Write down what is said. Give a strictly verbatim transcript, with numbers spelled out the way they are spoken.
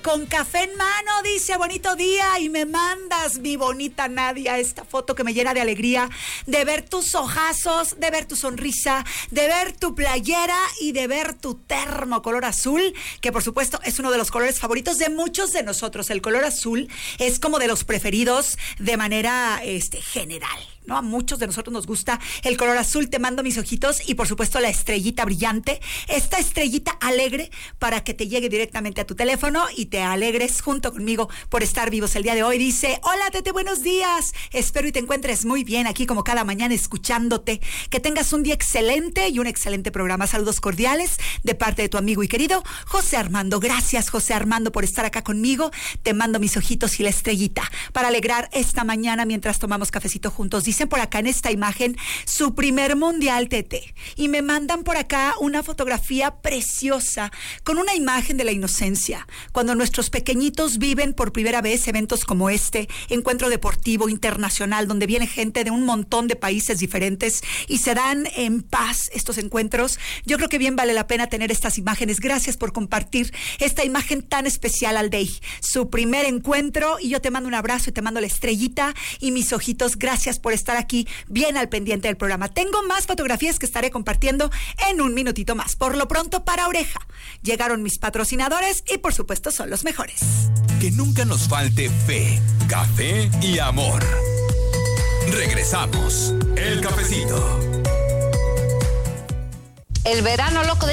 con café en mano, dice bonito día, y me mandas, mi bonita Nadia, esta foto que me llena de alegría, de ver tus ojazos, de ver tu sonrisa, de ver tu playera y de ver tu termo color azul, que por supuesto es uno de los colores favoritos de muchos de nosotros. El color azul es como de los preferidos de manera este, general, ¿no? A muchos de nosotros nos gusta el color azul. Te mando mis ojitos y por supuesto la estrellita brillante, esta estrellita alegre para que te llegue directamente a tu teléfono y te alegres junto conmigo por estar vivos el día de hoy. Dice, hola Tete, buenos días, espero y te encuentres muy bien aquí como cada mañana escuchándote, que tengas un día excelente y un excelente programa. Saludos cordiales de parte de tu amigo y querido José Armando. Gracias, José Armando, por estar acá conmigo. Te mando mis ojitos y la estrellita para alegrar esta mañana mientras tomamos cafecito juntos. Dicen por acá en esta imagen su primer mundial, Tete, y me mandan por acá una fotografía preciosa con una imagen de la inocencia, cuando nuestros pequeñitos viven por primera vez eventos como este, encuentro deportivo internacional, donde viene gente de un montón de países diferentes y se dan en paz estos encuentros. Yo creo que bien vale la pena tener estas imágenes. Gracias por compartir esta imagen tan especial al D E I, su primer encuentro, y yo te mando un abrazo y te mando la estrellita y mis ojitos. Gracias por estar aquí bien al pendiente del programa. Tengo más fotografías que estaré compartiendo en un minutito más. Por lo pronto, para Oreja llegaron mis patrocinadores y por supuesto son los mejores. Que nunca nos falte fe, café y amor. Regresamos. El cafecito. El verano loco de